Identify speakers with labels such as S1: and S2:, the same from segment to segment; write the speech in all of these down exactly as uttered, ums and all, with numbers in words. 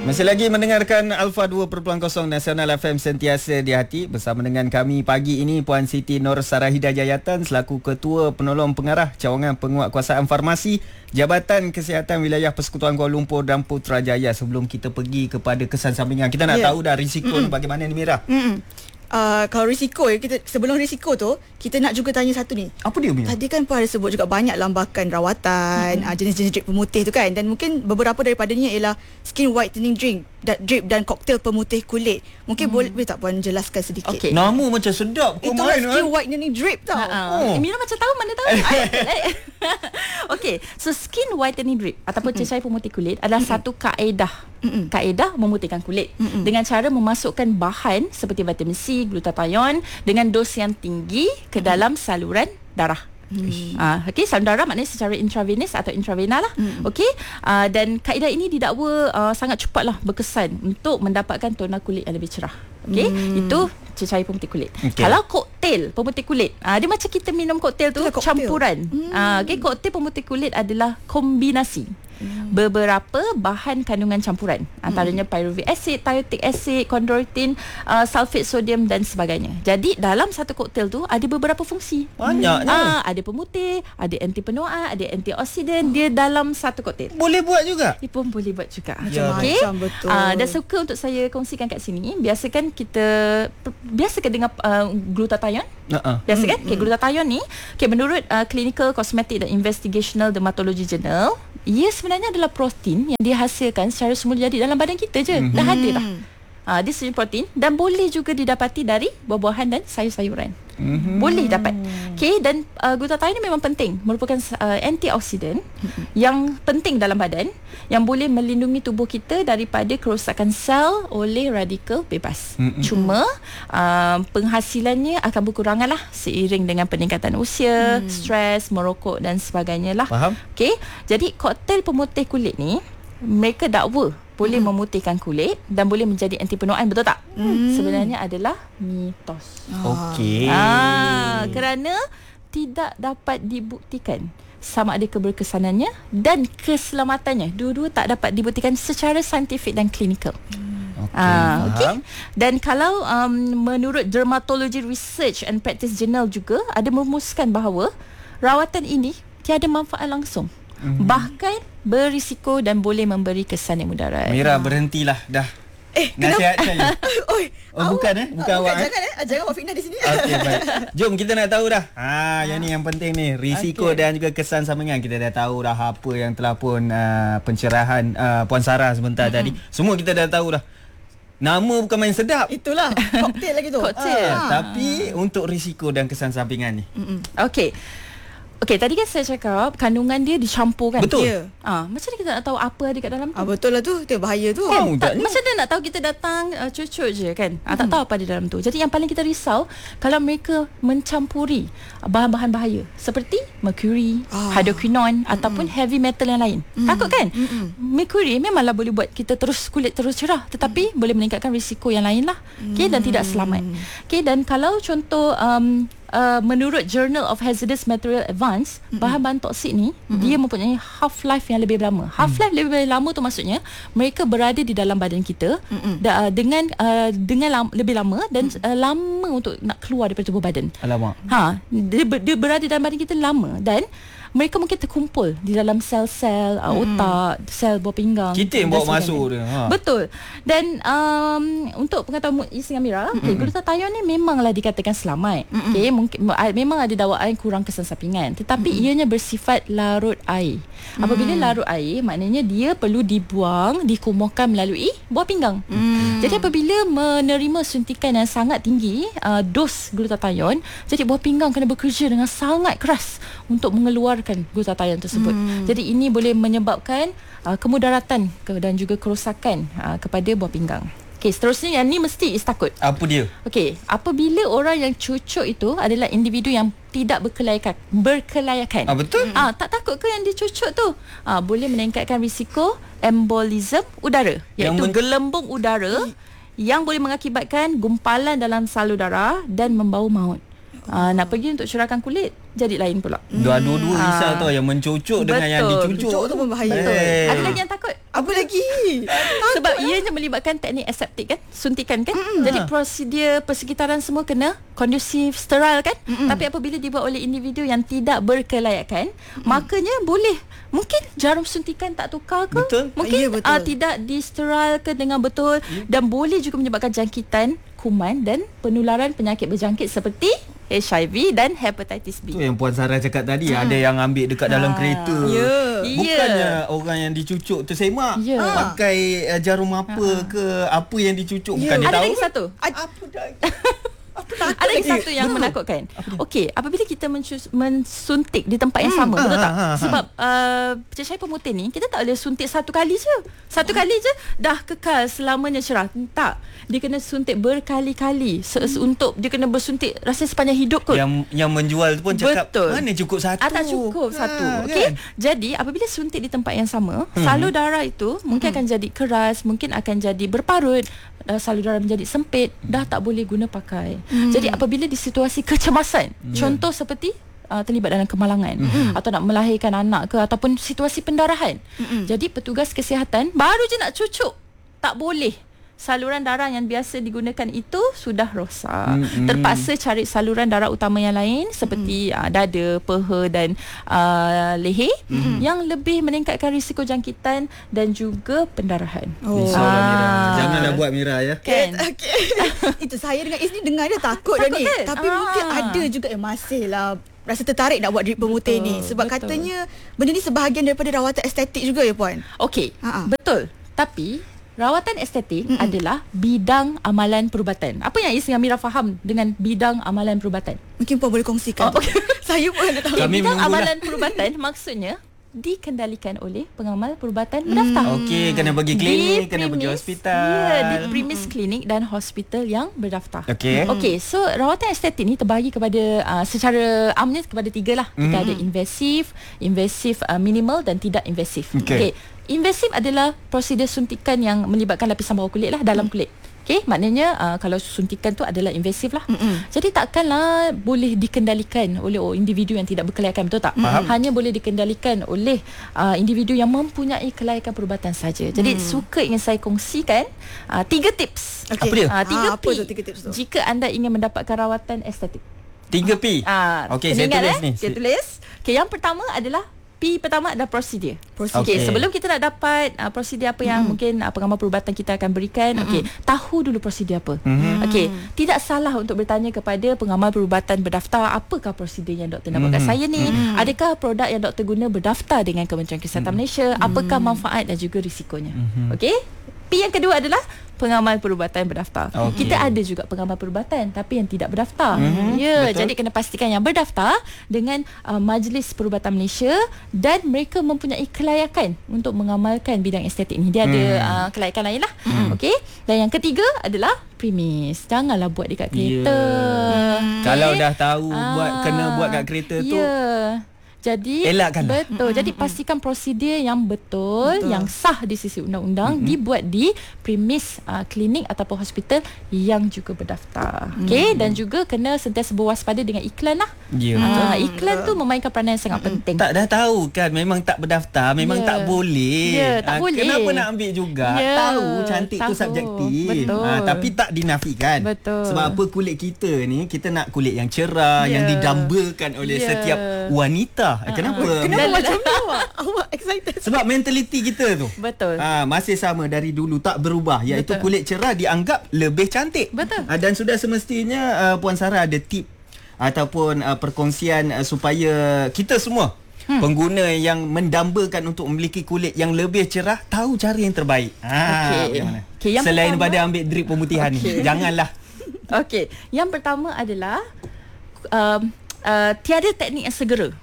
S1: Masih lagi mendengarkan Alpha dua perpuluhan kosong Nasional F M sentiasa di hati. Bersama dengan kami pagi ini Puan Siti Nur Sarahida Jayatan selaku Ketua Penolong Pengarah Cawangan Penguatkuasaan Farmasi Jabatan Kesihatan Wilayah Persekutuan Kuala Lumpur dan Putrajaya. Sebelum kita pergi kepada kesan sampingan, kita nak yeah. tahu dah risiko mm-hmm. bagaimana ni, Mira?
S2: Mm-hmm. Uh, kalau risiko ya, kita sebelum risiko tu kita nak juga tanya satu ni.
S1: Apa dia, Mira?
S2: Tadi kan Puan ada sebut juga banyak lambakan rawatan, mm-hmm. uh, jenis-jenis drip pemutih tu kan, dan mungkin beberapa daripadanya ialah skin whitening drink, drip dan koktel pemutih kulit. Mungkin hmm. boleh, boleh tak Puan jelaskan sedikit?
S1: Okay. Nama macam sedap.
S2: Itu lah skin whitening drip tau.
S3: Uh-uh. Oh. Mira macam tahu, mana tahu. Okay, so skin whitening drip ataupun mm-hmm. cecair pemutih kulit adalah mm-hmm. satu kaedah. Mm-hmm. Kaedah memutihkan kulit mm-hmm. dengan cara memasukkan bahan seperti vitamin C, glutathione dengan dos yang tinggi ke mm-hmm. dalam saluran darah. Hmm. Uh, okay, saluran darah maknanya secara intravenous atau intravena lah. Hmm. Okay, uh, dan kaedah ini didakwa uh, sangat cepatlah berkesan untuk mendapatkan tona kulit yang lebih cerah. Okay, hmm. itu cecair pemutih kulit. Okay. Kalau koktel pemutih kulit, uh, dia macam kita minum koktel tu koktel. campuran. Hmm. Uh, okay, koktel pemutih kulit adalah kombinasi hmm. beberapa bahan kandungan campuran, antaranya pyruvic acid, thiotic acid, chondroitin, uh, sulfate sodium dan sebagainya. Jadi dalam satu koktel tu ada beberapa fungsi.
S1: Banyaknya.
S3: Uh, ada pemutih, ada anti penuaan, ada antioksidan, dia dalam satu koktel.
S1: Boleh buat juga.
S3: Dia pun boleh buat juga.
S2: Macam
S3: okay.
S2: macam betul.
S3: Uh, dan suka untuk saya kongsikan kat sini. Biasa kan kita biasa kan dengan uh, glutathione. Uh-uh. Biasa kan? Mm, okay, glutathione ni, okay, menurut uh, Clinical Cosmetic and Investigational Dermatology Journal, ia sebenarnya adalah protein yang dihasilkan secara semula jadi dalam badan kita je. Mm-hmm. Dah ada dah. Uh, dia sejenis protein dan boleh juga didapati dari buah-buahan dan sayur-sayuran. Mm-hmm. Boleh dapat. Okay, dan uh, glutathione ni memang penting, merupakan uh, antioksidan mm-hmm. yang penting dalam badan yang boleh melindungi tubuh kita daripada kerosakan sel oleh radikal bebas. Mm-hmm. Cuma uh, penghasilannya akan berkurangan lah seiring dengan peningkatan usia, mm. stres, merokok dan sebagainya lah.
S1: Faham?
S3: Okay, jadi koktel pemutih kulit ni mereka dakwa boleh hmm. memutihkan kulit dan boleh menjadi anti penuaan, betul tak? Hmm. Sebenarnya adalah mitos.
S1: Okey.
S3: Ah, kerana tidak dapat dibuktikan sama ada keberkesanannya dan keselamatannya. Dua-dua tak dapat dibuktikan secara saintifik dan klinikal.
S1: Okay.
S3: Ah, okay. Dan kalau um, menurut Dermatology Research and Practice Journal juga ada merumuskan bahawa rawatan ini tiada manfaat langsung. Mm-hmm. Bahkan berisiko dan boleh memberi kesan yang mudarat.
S1: Mira, berhentilah dah.
S2: Eh,
S1: nasihat saya.
S2: Oi,
S1: oh, bukan eh? Bukan, bukan awak
S2: jangan eh. Jangan awak fitnah di sini.
S1: Okey, baik. Jom kita nak tahu dah. Ha, yang ni yang penting ni, risiko okay. dan juga kesan sampingan. Kita dah tahu dah apa yang telah pun uh, pencerahan uh, Puan Sarah sebentar mm-hmm. tadi. Semua kita dah tahu dah. Nama bukan main sedap.
S2: Itulah, koktel lagi tu.
S3: Koktel.
S1: Ha, ha. Tapi untuk risiko dan kesan sampingan ni.
S3: Mm-hmm. Okey. Okey, tadi kan saya cakap kandungan dia dicampur kan.
S1: Betul.
S2: Yeah.
S3: Ah, macam mana kita nak tahu apa ada kat dalam tu?
S2: Ah, betul lah tu, itu bahaya tu.
S3: Kan? Tak, macam mana nak tahu kita datang uh, cucuk je kan? Ah, tak hmm. tahu apa ada dalam tu. Jadi yang paling kita risau kalau mereka mencampuri bahan-bahan bahaya seperti mercury, ah. hydroquinone mm-mm. ataupun heavy metal yang lain. Mm. Takut kan? Mm-mm. Mercury memanglah boleh buat kita terus kulit terus cerah, tetapi mm. boleh meningkatkan risiko yang lain lah. Okey, dan tidak selamat. Okey, dan kalau contoh um, Uh, menurut Journal of Hazardous Material Advance, mm-hmm. bahan-bahan toksik ni mm-hmm. dia mempunyai half-life yang lebih lama. Half-life mm. lebih lama tu maksudnya mereka berada di dalam badan kita mm-hmm. da, dengan uh, dengan lam, lebih lama dan mm. uh, lama untuk nak keluar daripada tubuh badan.
S1: Alamak.
S3: Ha, dia, dia berada dalam badan kita lama dan mereka mungkin terkumpul di dalam sel-sel uh, otak, hmm. sel buah pinggang.
S1: Kita yang bawa masuk dia. Ha.
S3: Betul. Dan um, untuk pengetahuan Isi Amira, okay, glutathione ni memanglah dikatakan selamat. Mm-mm. Okay, mungkin memang ada dakwaan kurang kesan sampingan, tetapi Mm-mm. ianya bersifat larut air. Apabila mm. larut air, maknanya dia perlu dibuang, dikumuhkan melalui buah pinggang. Mm. Jadi apabila menerima suntikan yang sangat tinggi, uh, dos glutathione, jadi buah pinggang kena bekerja dengan sangat keras untuk mengeluarkan glutathione tersebut. Hmm. Jadi ini boleh menyebabkan uh, kemudaratan ke, dan juga kerosakan uh, kepada buah pinggang. Okey, seterusnya yang ni mesti is takut.
S1: Apa dia?
S3: Okey, apabila orang yang cucuk itu adalah individu yang tidak berkelayakan, berkelayakan.
S1: Ah, betul?
S3: Ah, tak takut ke yang dicucuk tu? Ah, boleh meningkatkan risiko embolism udara, iaitu gelembung udara hmm. yang boleh mengakibatkan gumpalan dalam salur darah dan membawa maut. uh, nak pergi untuk curahkan kulit jadi lain pula.
S1: Dua-dua risau tau, yang mencucuk dengan yang dicucuk.
S2: Cucuk tu pun bahaya.
S1: Eh.
S3: Ada lagi yang takut?
S2: Apa lagi?
S3: Sebab ianya melibatkan teknik aseptik kan, suntikan kan. Mm-hmm. Jadi prosedur persekitaran semua kena kondusif, sterile kan. Mm-hmm. Tapi apabila dibuat oleh individu yang tidak berkelayakan, mm-hmm. makanya boleh mungkin jarum suntikan tak tukar ke,
S1: betul.
S3: mungkin
S2: ya, betul.
S3: Uh, tidak disterilkan dengan betul, yeah. dan boleh juga menyebabkan jangkitan kuman dan penularan penyakit berjangkit seperti H I V dan hepatitis B.
S1: Tu yang Puan Sarah cakap tadi, hmm. ada yang ambil dekat dalam
S3: Ah.
S1: kereta.
S2: Ya.
S1: Bukannya orang yang dicucuk tersemak,
S3: Ya.
S1: pakai uh, jarum apa ke, apa yang dicucuk, bukan dia
S3: Ada
S1: tahu.
S3: lagi satu.
S1: Apa dah?
S3: Ada lagi satu yang menakutkan. Okey, apabila kita mensus- mensuntik di tempat yang sama,
S1: Hmm.
S3: betul
S1: Ah,
S3: tak?
S1: ah, ah.
S3: Sebab uh, cecair pemutih ni kita tak boleh suntik satu kali je. Satu kali je dah kekal selamanya cerah. Tak. Dia kena suntik berkali-kali. Se- untuk dia kena bersuntik rasa sepanjang hidup kot.
S1: Yang yang menjual tu pun cakap,
S3: Betul.
S1: mana cukup satu?
S3: Ah, tak cukup
S1: Ha,
S3: satu.
S1: kan?
S3: Okey. Jadi apabila suntik di tempat yang sama, hmm. salur darah itu mungkin akan jadi keras, mungkin akan jadi berparut, uh, salur darah menjadi sempit, dah tak boleh guna pakai. Hmm. Jadi apabila di situasi kecemasan, hmm. contoh seperti Uh, terlibat dalam kemalangan, mm-hmm. atau nak melahirkan anak ke, ataupun situasi pendarahan, mm-hmm. jadi petugas kesihatan baru je nak cucuk, tak boleh. Saluran darah yang biasa digunakan itu sudah rosak. Mm-hmm. Terpaksa cari saluran darah utama yang lain seperti mm-hmm. uh, dada, peha dan uh, leher, mm-hmm. yang lebih meningkatkan risiko jangkitan dan juga pendarahan.
S1: Oh. Risaulah Mira. Janganlah buat Mira ya.
S3: Kan?
S2: Okay. Itu saya dengan Isni dengar dia takut,
S3: Takut
S2: dah ni.
S3: kan?
S2: Tapi
S3: Ah.
S2: mungkin ada juga yang masih lah rasa tertarik nak buat drip pemutih
S3: Betul,
S2: ni. Sebab
S3: betul.
S2: katanya benda ni sebahagian daripada rawatan estetik juga ya Puan.
S3: Okey,
S2: Ha-ha.
S3: betul. Tapi rawatan estetik Mm-mm. adalah bidang amalan perubatan. Apa yang Is dengan Mira faham dengan bidang amalan perubatan?
S2: Mungkin Puan boleh kongsikan.
S3: Oh, okey.
S2: Saya pun nak tahu.
S3: Okay,
S1: Kami
S3: bidang
S1: menunggulah.
S3: amalan perubatan maksudnya dikendalikan oleh pengamal perubatan berdaftar.
S1: Okey, kena pergi klinik,
S3: Di
S1: kena pergi
S3: premis-
S1: hospital.
S3: Ya, di premis klinik dan hospital yang berdaftar.
S1: Okey.
S3: Okey, so rawatan estetik ni terbahagi kepada uh, secara amnya kepada tiga lah. Kita
S1: Mhm.
S3: ada invasif, invasif uh, minimal dan tidak invasif.
S1: Okey.
S3: Okey. Invasif adalah prosedur suntikan yang melibatkan lapisan bawah kulit lah, dalam kulit. Okey, maknanya uh, kalau suntikan tu adalah invasif lah.
S2: Mm-mm.
S3: Jadi takkanlah boleh dikendalikan oleh oh, individu yang tidak berkelayakan, betul tak?
S1: Faham.
S3: Hanya boleh dikendalikan oleh uh, individu yang mempunyai kelayakan perubatan saja. Jadi
S2: Mm.
S3: suka ingin saya kongsikan uh, tiga tips.
S2: Okey.
S1: Apa dia?
S3: Uh, tiga
S2: Ah,
S3: P.
S2: apa tu tiga tips tu?
S3: Jika anda ingin mendapatkan rawatan estetik.
S1: Tiga P.
S3: Ah,
S1: Okey, saya
S3: kena ingat,
S1: tulis
S3: eh?
S1: ni.
S3: Saya tulis. Okey, yang pertama adalah P pertama adalah prosedur.
S2: Prosedur.
S3: Okey,
S1: Okey.
S3: sebelum kita nak dapat uh, prosedur apa yang mm. mungkin uh, pengamal perubatan kita akan berikan, mm. okey, tahu dulu prosedur apa.
S1: Mhm.
S3: Okey, tidak salah untuk bertanya kepada pengamal perubatan berdaftar, apakah prosedur yang doktor nak buat kat
S1: Mhm.
S3: saya ni?
S2: Mm.
S3: Adakah produk yang doktor guna berdaftar dengan Kementerian Kesihatan Malaysia? Apakah manfaat dan juga risikonya?
S1: Mhm.
S3: Okey? P yang kedua adalah pengamal perubatan berdaftar.
S1: Okey.
S3: Kita ada juga pengamal perubatan tapi yang tidak berdaftar.
S1: Mhm,
S3: Ya,
S1: betul.
S3: jadi kena pastikan yang berdaftar dengan uh, Majlis Perubatan Malaysia dan mereka mempunyai kelayakan untuk mengamalkan bidang estetik ni. Dia ada
S1: Hmm.
S3: uh, kelayakan lain lah. Okey. Dan yang ketiga adalah premis. Janganlah buat dekat kereta.
S1: Ya. Kalau dah tahu buat
S3: Ah,
S1: kena buat kat kereta tu,
S3: Ya. Jadi
S1: elakkanlah.
S3: betul. Jadi pastikan prosedur yang betul,
S2: Betul.
S3: yang sah di sisi undang-undang
S1: Mm-mm.
S3: dibuat di premis uh, klinik ataupun hospital yang juga berdaftar. Okey, dan juga kena sentiasa berwaspada dengan iklan lah.
S1: Ya,
S3: Ah,
S2: betul.
S3: iklan tu memainkan peranan yang sangat penting.
S1: tak dah tahu kan, memang tak berdaftar, memang
S3: Ya.
S1: tak boleh.
S3: Ya, tak
S1: Ah,
S3: boleh.
S1: Kenapa nak ambil juga?
S3: Ya,
S1: Tahu cantik tu
S3: tahu.
S1: subjektif.
S3: Betul.
S1: Ah, tapi tak dinafikan.
S3: Betul.
S1: Sebab apa, kulit kita ni, kita nak kulit yang cerah,
S3: Ya.
S1: yang didambakan oleh
S3: Ya.
S1: setiap wanita. Kenapa?
S2: Kenapa
S3: Dah-
S2: macam tu awak? Awak excited.
S1: Sebab mentaliti kita tu
S3: Betul.
S1: Ah, masih sama dari dulu, tak berubah, iaitu
S3: Betul.
S1: kulit cerah dianggap lebih cantik.
S3: Betul.
S1: Ah, dan sudah semestinya uh, Puan Sarah ada tip ataupun uh, perkongsian uh, supaya kita semua hmm. pengguna yang mendambakan untuk memiliki kulit yang lebih cerah tahu cara yang terbaik. Ah,
S3: Okey.
S1: bagaimana?
S3: Okey, yang
S1: Selain
S3: pertama-
S1: pada ambil drip pemutihan
S3: Okey.
S1: ni, janganlah.
S3: Okey, yang pertama adalah um, uh, tiada teknik yang segera.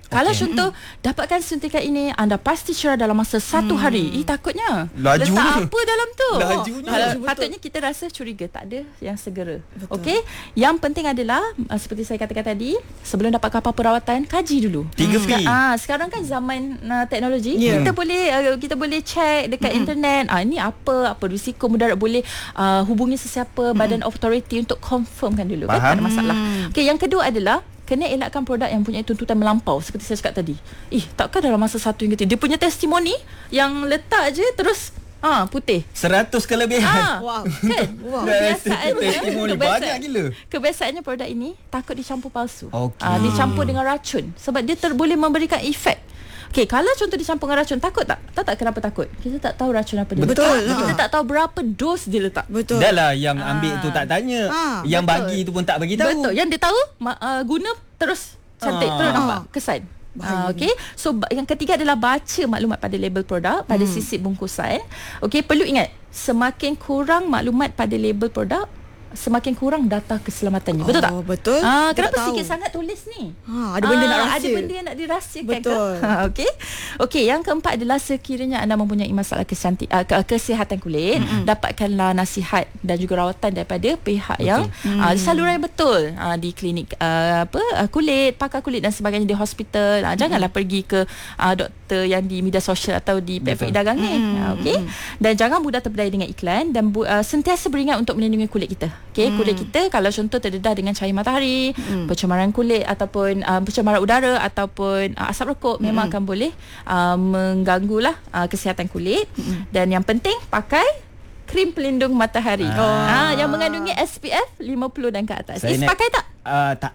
S3: Kalau contoh dapatkan suntikan ini, anda pasti cerah dalam masa satu hmm. hari. Eh takutnya
S1: Laju
S3: letak
S1: ni.
S3: apa dalam tu?
S1: Lajunya.
S3: Kalau
S2: Betul.
S3: patutnya kita rasa curiga, tak ada yang segera. Okey. Yang penting adalah uh, seperti saya katakan tadi, sebelum dapat apa perawatan, kaji dulu.
S1: tiga P.
S3: Seka- ah, sekarang kan zaman uh, teknologi,
S2: Yeah.
S3: kita boleh uh, kita boleh check dekat mm-hmm. internet. Ah ini apa apa risiko mudarat, boleh uh, hubungi sesiapa mm-hmm. badan authority untuk confirmkan dulu. Kan tak ada masalah. Okey, yang kedua adalah kena elakkan produk yang punya tuntutan melampau. Seperti saya cakap tadi, Eh takkan dalam masa satu hingga tiga, dia punya testimoni yang letak je terus ah putih
S1: Seratus kelebihan.
S3: ah,
S2: Wow.
S3: Kan
S2: Wow.
S1: Testimoni
S3: Kebiasaan,
S1: banyak gila.
S3: Kebiasaannya produk ini takut dicampur palsu.
S1: Okey.
S3: Ah, dicampur dengan racun sebab dia ter, boleh memberikan efek. Okey, kalau contoh dicampur dengan racun, takut tak? Tahu tak kenapa takut? Kita tak tahu racun apa dia
S2: Betul.
S3: letak. Kita
S2: Ha.
S3: tak tahu berapa dos dia letak.
S2: Betul.
S1: Dah lah, yang ambil
S3: Ah.
S1: tu tak tanya.
S2: Ah,
S1: Yang
S3: betul.
S1: bagi tu pun tak bagi tahu.
S3: Betul. Yang dia tahu ma- uh, guna terus cantik,
S1: Ah.
S3: terus nampak
S2: Ah.
S3: kesan.
S2: Bahaya
S3: Uh, okay. So ba- yang ketiga adalah baca maklumat pada label produk, pada hmm. sisip bungkusan. Okay, perlu ingat, semakin kurang maklumat pada label produk, semakin kurang data keselamatannya. Betul tak?
S2: Oh, betul.
S3: Ah,
S2: Kita
S3: kenapa
S2: tak tahu.
S3: sikit sangat tulis ni?
S2: Ha, ada benda nak rahsia.
S3: Ada benda yang nak dirahsiakan.
S2: Betul.
S3: Ke? Ha, okey. Okey, yang keempat adalah sekiranya anda mempunyai masalah kesanti, uh, ke- kesihatan kulit, mm-hmm. dapatkanlah nasihat dan juga rawatan daripada pihak betul. yang uh, saluran yang betul uh, di klinik uh, apa uh, kulit, pakar kulit dan sebagainya, di hospital. Uh, janganlah mm-hmm. pergi ke uh, doktor yang di media sosial atau di platform dagang ni.
S2: Mm-hmm.
S3: Uh, okey. Dan jangan mudah terpedaya dengan iklan dan bu- uh, sentiasa beringat untuk melindungi kulit kita. Okey, mm. kulit kita kalau contoh terdedah dengan cahaya matahari, mm. pencemaran kulit ataupun uh, pencemaran udara ataupun uh, asap rokok, mm. memang akan boleh uh, mengganggulah uh, kesihatan kulit. Mm. Dan yang penting pakai krim pelindung matahari ah. Ah, yang mengandungi S P F lima puluh dan ke atas.
S1: Saya
S3: Is
S1: nak-
S3: pakai tak?
S1: Uh, tak.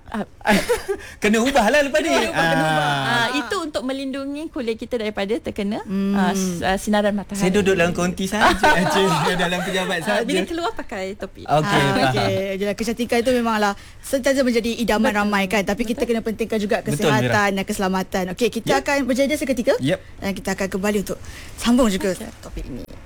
S1: Kena ubah lah lepas ni.
S3: Kena ubah, kena ubah.
S1: Ah.
S3: Ah, itu untuk melindungi kulit kita daripada terkena mm. uh, s- uh, sinaran matahari.
S1: Saya duduk dalam konti saja. Encik, dalam pejabat
S3: Ah,
S1: saja.
S3: bila keluar pakai topi.
S1: Okey,
S2: Ah,
S1: faham.
S2: okey. Jadi kecantikan itu memanglah sentiasa menjadi idaman
S3: Betul.
S2: ramai kan, tapi kita kena pentingkan juga
S1: Betul,
S2: kesihatan dan keselamatan. Okey, kita
S1: Yep.
S2: akan berjaya seketika
S1: Yep.
S2: dan kita akan kembali untuk sambung juga topik ini.